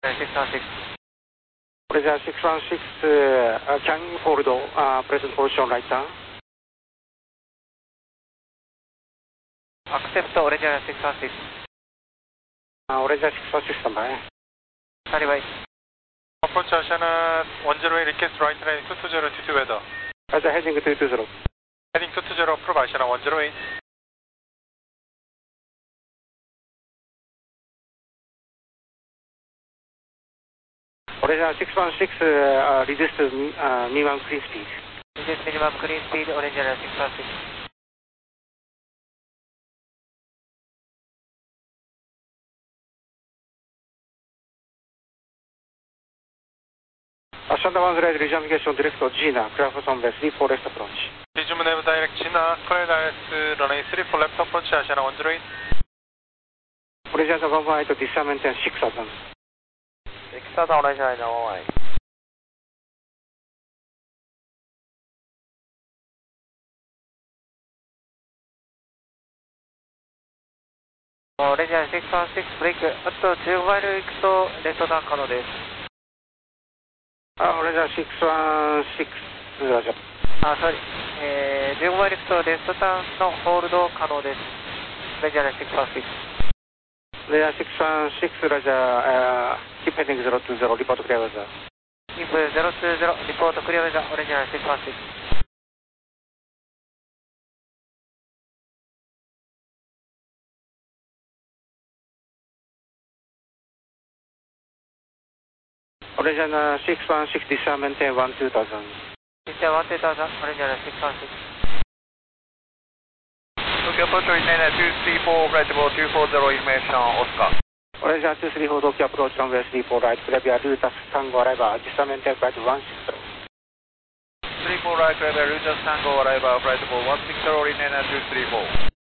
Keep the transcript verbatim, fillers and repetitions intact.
six one six. Orange six one six, uh, can you hold uh, present position right now? Accept Orange six one six. Uh, Orange six one six standby. Standby. Approach Asiana one zero eight, request right line two two zero two two weather. Roger, heading two two zero. Heading two two zero, approve Asiana one zero eight. Orange six one six, uh, uh, reduce to uh, minimum clean speed. Reduce minimum clean speed, Orange six one six. Ashanda one zero eight, region navigation direct to Gina, clear for runway three four left approach. Resume nav direct Gina, clear direct runway three four left approach Asiana one zero eight. Orange one one eight, descent maintain six advance. six thousand Orange one one eight. Orange six one six、ブレーキ、あとじゅうマイル行くとレッドダウン可能です。 あ、Orange six one six、ラジャー。 あ、sorry、えー、じゅうごマイル行くとレッドダウンのホールド可能です。Orange six one six。 Orange six one six、ラジャー、keep heading zero two zero、リポートクリアウェザー。 Keep zero two zero、リポートクリアウェザー、Orange six one six。 Orange six one six, descent maintain one two thousand. Descent one two thousand, Orange six one six. Okay, approach maintain two three four, right about two four zero information, Oscar. Orange two three four, Tokyo approach runway three four right, clear via Rutas Tango arrival, descent maintain flight one six zero. three four right, clear via Rutas Tango arrival, flight one six zero, remain at two three four.